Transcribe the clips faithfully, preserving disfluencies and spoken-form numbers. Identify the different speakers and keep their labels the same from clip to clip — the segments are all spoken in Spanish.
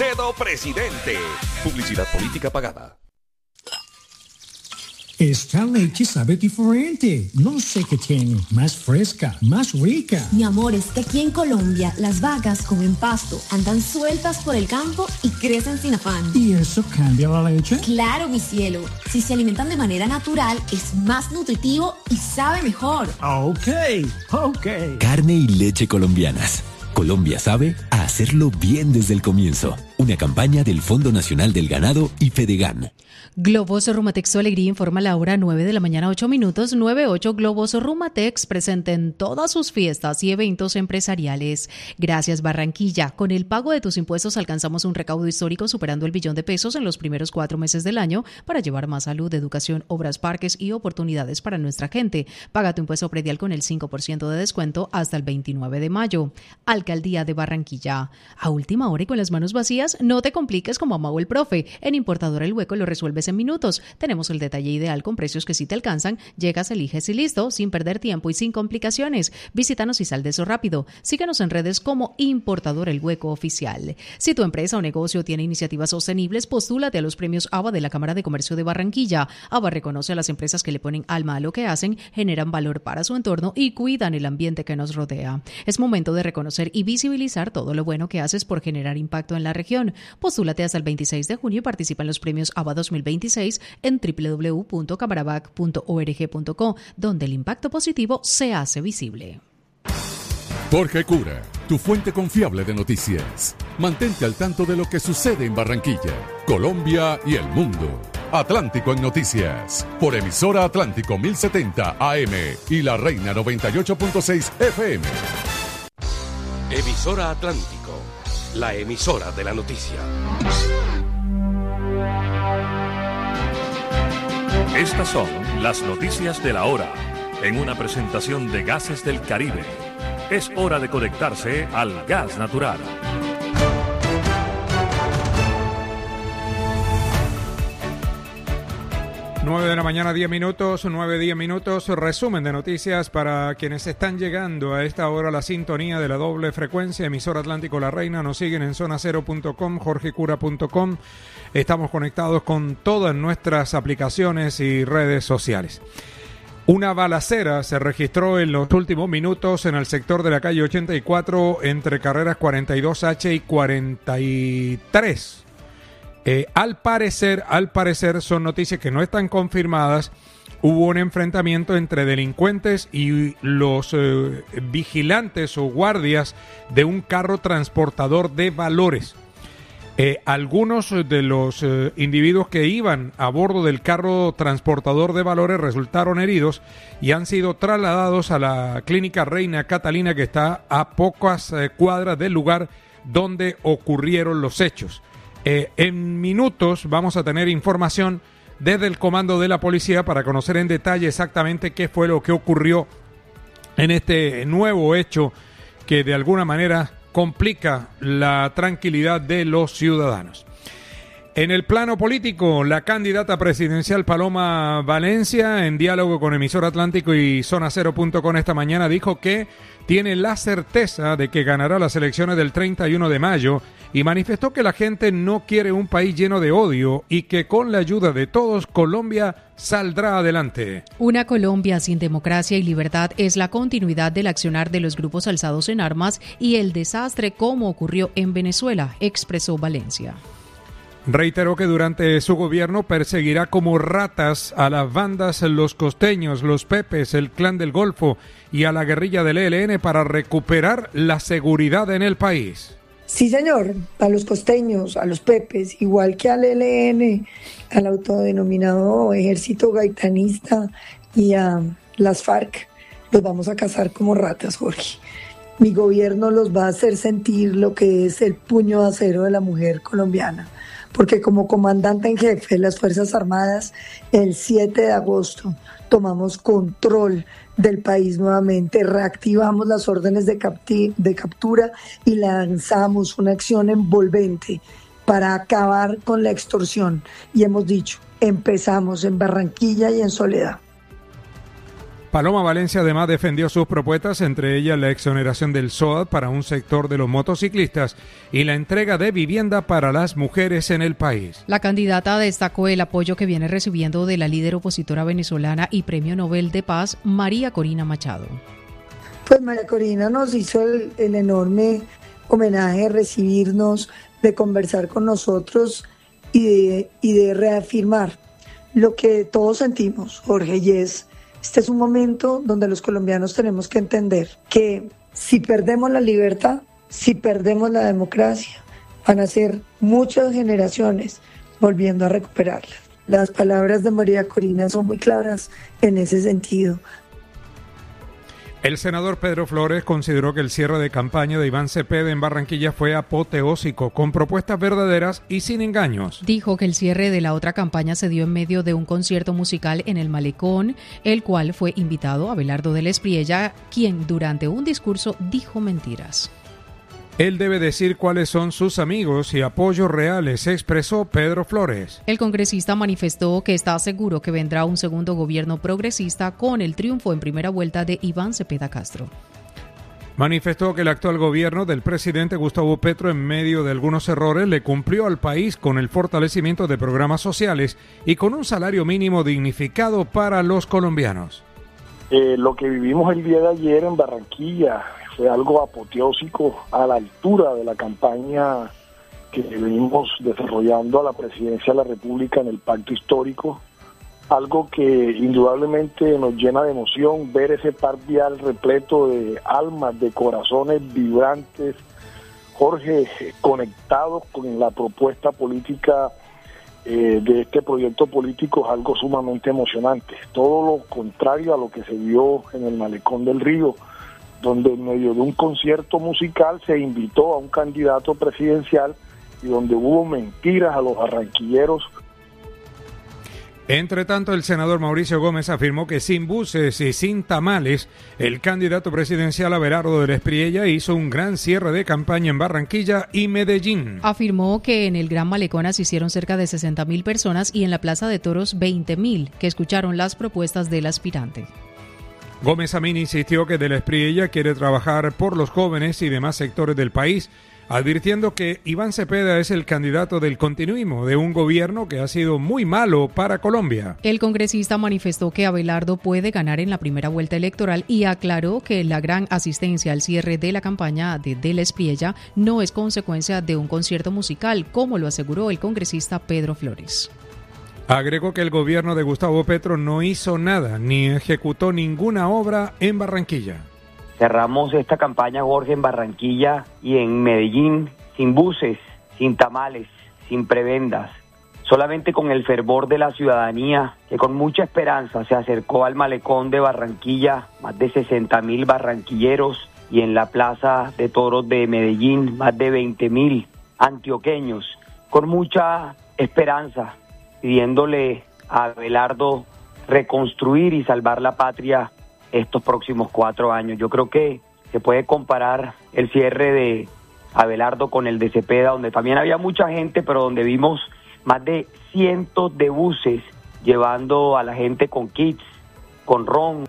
Speaker 1: Salcedo Presidente. Publicidad política pagada.
Speaker 2: Esta leche sabe diferente. No sé qué tiene. Más fresca, más rica.
Speaker 3: Mi amor, es que aquí en Colombia las vacas comen pasto, andan sueltas por el campo y crecen sin afán.
Speaker 2: ¿Y eso cambia la leche?
Speaker 3: Claro, mi cielo. Si se alimentan de manera natural, es más nutritivo y sabe mejor.
Speaker 2: Ok, ok.
Speaker 4: Carne y leche colombianas. Colombia sabe a hacerlo bien desde el comienzo. Una campaña del Fondo Nacional del Ganado y Fedegan.
Speaker 5: Globos Rumatex Alegría informa la hora nueve de la mañana, ocho minutos, nueve ocho. Globos Rumatex presente en todas sus fiestas y eventos empresariales. Gracias, Barranquilla. Con el pago de tus impuestos alcanzamos un recaudo histórico superando el billón de pesos en los primeros cuatro meses del año para llevar más salud, educación, obras, parques y oportunidades para nuestra gente. Paga tu impuesto predial con el cinco por ciento de descuento hasta el veintinueve de mayo. Alcaldía de Barranquilla. A última hora y con las manos vacías, no te compliques como Amado el Profe. En Importadora El Hueco lo resuelves en minutos. Tenemos el detalle ideal con precios que sí te alcanzan. Llegas, eliges y listo, sin perder tiempo y sin complicaciones. Visítanos y sal de eso rápido. Síguenos en redes como Importadora El Hueco Oficial. Si tu empresa o negocio tiene iniciativas sostenibles, postúlate a los premios A B A de la Cámara de Comercio de Barranquilla. A B A reconoce a las empresas que le ponen alma a lo que hacen, generan valor para su entorno y cuidan el ambiente que nos rodea. Es momento de reconocer y visibilizar todo lo bueno que haces por generar impacto en la región. Postúlate hasta el veintiséis de junio y participa en los premios A B A dos mil veintiséis en doble u doble u doble u punto camarabac punto org punto co, donde el impacto positivo se hace visible.
Speaker 6: Jorge Cura, tu fuente confiable de noticias. Mantente al tanto de lo que sucede en Barranquilla, Colombia y el mundo. Atlántico en Noticias, por emisora Atlántico mil setenta A M y La Reina noventa y ocho punto seis F M.
Speaker 1: Emisora Atlántico, la emisora de la noticia.
Speaker 7: Estas son las noticias de la hora, en una presentación de Gases del Caribe. Es hora de conectarse al gas natural.
Speaker 8: nueve de la mañana, diez minutos, nueve, diez minutos, resumen de noticias para quienes están llegando a esta hora a la sintonía de la doble frecuencia, emisora Atlántico La Reina, nos siguen en zona cero punto com, jorge cura punto com, estamos conectados con todas nuestras aplicaciones y redes sociales. Una balacera se registró en los últimos minutos en el sector de la calle ochenta y cuatro entre carreras cuarenta y dos H y cuarenta y tres. Eh, al parecer, al parecer son noticias que no están confirmadas. Hubo un enfrentamiento entre delincuentes y los eh, vigilantes o guardias de un carro transportador de valores. Eh, algunos de los eh, individuos que iban a bordo del carro transportador de valores resultaron heridos y han sido trasladados a la clínica Reina Catalina, que está a pocas eh, cuadras del lugar donde ocurrieron los hechos. Eh, en minutos vamos a tener información desde el comando de la policía para conocer en detalle exactamente qué fue lo que ocurrió en este nuevo hecho que de alguna manera complica la tranquilidad de los ciudadanos. En el plano político, la candidata presidencial Paloma Valencia, en diálogo con emisora Atlántico y zona cero punto com esta mañana, dijo que tiene la certeza de que ganará las elecciones del treinta y uno de mayo y manifestó que la gente no quiere un país lleno de odio y que con la ayuda de todos Colombia saldrá adelante.
Speaker 5: Una Colombia sin democracia y libertad es la continuidad del accionar de los grupos alzados en armas y el desastre como ocurrió en Venezuela, expresó Valencia.
Speaker 8: Reiteró que durante su gobierno perseguirá como ratas a las bandas Los Costeños, Los Pepes, el Clan del Golfo y a la guerrilla del E L N para recuperar la seguridad en el país.
Speaker 9: Sí, señor, a los costeños, a los Pepes, igual que al E L N, al autodenominado Ejército Gaitanista y a las FARC, los vamos a cazar como ratas, Jorge. Mi gobierno los va a hacer sentir lo que es el puño de acero de la mujer colombiana, porque como comandante en jefe de las Fuerzas Armadas, el siete de agosto tomamos control del país nuevamente, reactivamos las órdenes de, capti- de captura y lanzamos una acción envolvente para acabar con la extorsión. Y hemos dicho, empezamos en Barranquilla y en Soledad.
Speaker 8: Paloma Valencia además defendió sus propuestas, entre ellas la exoneración del S O A T para un sector de los motociclistas y la entrega de vivienda para las mujeres en el país.
Speaker 5: La candidata destacó el apoyo que viene recibiendo de la líder opositora venezolana y Premio Nobel de Paz, María Corina Machado.
Speaker 9: Pues María Corina nos hizo el, el enorme homenaje de recibirnos, de conversar con nosotros y de, y de reafirmar lo que todos sentimos, Jorge, y es, este es un momento donde los colombianos tenemos que entender que si perdemos la libertad, si perdemos la democracia, van a ser muchas generaciones volviendo a recuperarla. Las palabras de María Corina son muy claras en ese sentido.
Speaker 8: El senador Pedro Flores consideró que el cierre de campaña de Iván Cepeda en Barranquilla fue apoteósico, con propuestas verdaderas y sin engaños.
Speaker 5: Dijo que el cierre de la otra campaña se dio en medio de un concierto musical en el Malecón, el cual fue invitado a Abelardo del Espriella, quien durante un discurso dijo mentiras.
Speaker 8: Él debe decir cuáles son sus amigos y apoyos reales, expresó Pedro Flores.
Speaker 5: El congresista manifestó que está seguro que vendrá un segundo gobierno progresista con el triunfo en primera vuelta de Iván Cepeda Castro.
Speaker 8: Manifestó que el actual gobierno del presidente Gustavo Petro, en medio de algunos errores, le cumplió al país con el fortalecimiento de programas sociales y con un salario mínimo dignificado para los colombianos.
Speaker 10: Eh, lo que vivimos el día de ayer en Barranquilla fue algo apoteósico, a la altura de la campaña que venimos desarrollando a la presidencia de la República en el Pacto Histórico, algo que indudablemente nos llena de emoción, ver ese par vial repleto de almas, de corazones vibrantes, Jorge, conectados con la propuesta política eh, de este proyecto político, es algo sumamente emocionante, todo lo contrario a lo que se vio en el Malecón del Río, donde en medio de un concierto musical se invitó a un candidato presidencial y donde hubo mentiras a los barranquilleros.
Speaker 8: Entre tanto, el senador Mauricio Gómez afirmó que sin buses y sin tamales, el candidato presidencial Abelardo del Espriella hizo un gran cierre de campaña en Barranquilla y Medellín.
Speaker 5: Afirmó que en el Gran Malecón asistieron cerca de sesenta mil personas y en la Plaza de Toros veinte mil, que escucharon las propuestas del aspirante.
Speaker 8: Gómez Amín insistió que del Espriella quiere trabajar por los jóvenes y demás sectores del país, advirtiendo que Iván Cepeda es el candidato del continuismo de un gobierno que ha sido muy malo para Colombia.
Speaker 5: El congresista manifestó que Abelardo puede ganar en la primera vuelta electoral y aclaró que la gran asistencia al cierre de la campaña de Del Espriella no es consecuencia de un concierto musical, como lo aseguró el congresista Pedro Flores.
Speaker 8: Agregó que el gobierno de Gustavo Petro no hizo nada ni ejecutó ninguna obra en Barranquilla.
Speaker 11: Cerramos esta campaña, Jorge, en Barranquilla y en Medellín, sin buses, sin tamales, sin prebendas, solamente con el fervor de la ciudadanía, que con mucha esperanza se acercó al Malecón de Barranquilla, más de sesenta mil barranquilleros, y en la Plaza de Toros de Medellín, más de veinte mil antioqueños, con mucha esperanza, pidiéndole a Abelardo reconstruir y salvar la patria estos próximos cuatro años. Yo creo que se puede comparar el cierre de Abelardo con el de Cepeda, donde también había mucha gente, pero donde vimos más de cientos de buses llevando a la gente con kits, con ron.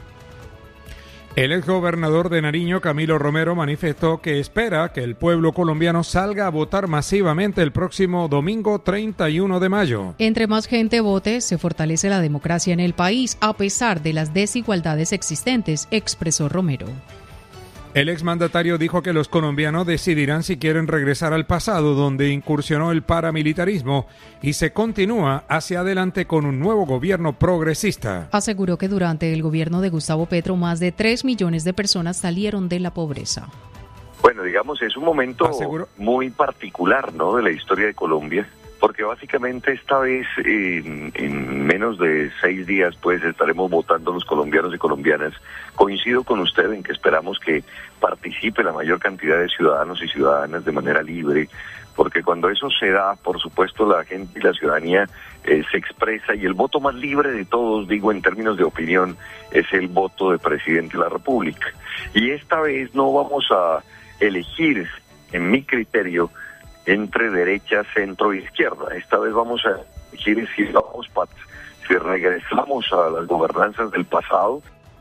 Speaker 8: El exgobernador de Nariño, Camilo Romero, manifestó que espera que el pueblo colombiano salga a votar masivamente el próximo domingo treinta y uno de mayo.
Speaker 5: Entre más gente vote, se fortalece la democracia en el país, a pesar de las desigualdades existentes, expresó Romero.
Speaker 8: El exmandatario dijo que los colombianos decidirán si quieren regresar al pasado, donde incursionó el paramilitarismo, y se continúa hacia adelante con un nuevo gobierno progresista.
Speaker 5: Aseguró que durante el gobierno de Gustavo Petro, más de tres millones de personas salieron de la pobreza.
Speaker 12: Bueno, digamos, es un momento
Speaker 8: Aseguró.
Speaker 12: muy particular, ¿no?, de la historia de Colombia, porque básicamente esta vez en, en menos de seis días pues estaremos votando los colombianos y colombianas. Coincido con usted en que esperamos que participe la mayor cantidad de ciudadanos y ciudadanas de manera libre, porque cuando eso se da, por supuesto, la gente y la ciudadanía eh, se expresa, y el voto más libre de todos, digo en términos de opinión, es el voto de presidente de la República. Y esta vez no vamos a elegir, en mi criterio, entre derecha, centro e izquierda. Esta vez vamos a elegir si, vamos, si regresamos a las gobernanzas del pasado.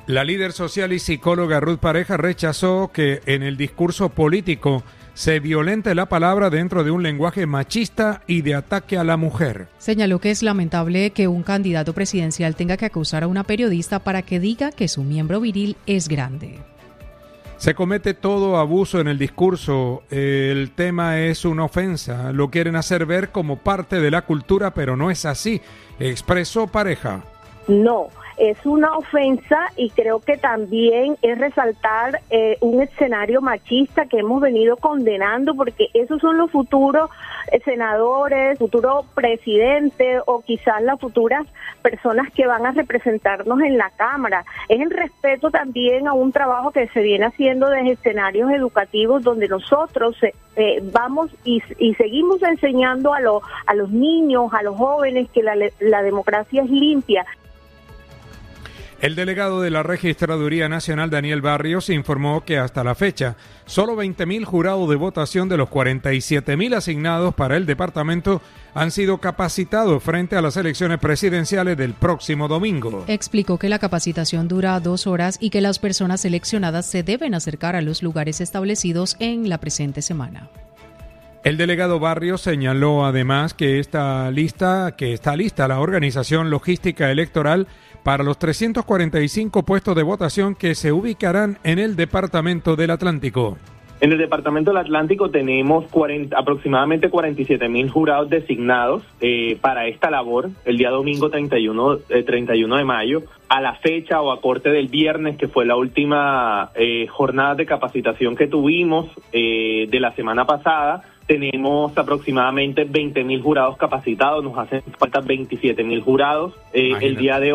Speaker 8: La líder social y psicóloga Ruth Pareja rechazó que en el discurso político se violente la palabra dentro de un lenguaje machista y de ataque a la mujer.
Speaker 5: Señaló que es lamentable que un candidato presidencial tenga que acusar a una periodista para que diga que su miembro viril es grande.
Speaker 8: Se comete todo abuso en el discurso, el tema es una ofensa, lo quieren hacer ver como parte de la cultura, pero no es así, expresó Pareja.
Speaker 13: No, es una ofensa y creo que también es resaltar eh, un escenario machista que hemos venido condenando, porque esos son los futuros senadores, futuro presidente o quizás las futuras personas que van a representarnos en la Cámara. Es el respeto también a un trabajo que se viene haciendo desde escenarios educativos donde nosotros eh, vamos y, y seguimos enseñando a, lo, a los niños, a los jóvenes que la, la democracia es limpia.
Speaker 8: El delegado de la Registraduría Nacional, Daniel Barrios, informó que hasta la fecha, solo veinte mil jurados de votación de los cuarenta y siete mil asignados para el departamento han sido capacitados frente a las elecciones presidenciales del próximo domingo.
Speaker 5: Explicó que la capacitación dura dos horas y que las personas seleccionadas se deben acercar a los lugares establecidos en la presente semana.
Speaker 8: El delegado Barrios señaló además que esta lista, que está lista la organización logística electoral para los trescientos cuarenta y cinco puestos de votación que se ubicarán en el Departamento del Atlántico.
Speaker 14: En el Departamento del Atlántico tenemos cuarenta, aproximadamente cuarenta y siete mil jurados designados eh, para esta labor el día domingo treinta y uno, eh, treinta y uno de mayo. A la fecha o a corte del viernes, que fue la última eh, jornada de capacitación que tuvimos eh, de la semana pasada, tenemos aproximadamente veinte mil jurados capacitados, nos hacen falta veintisiete mil jurados. Eh, el día de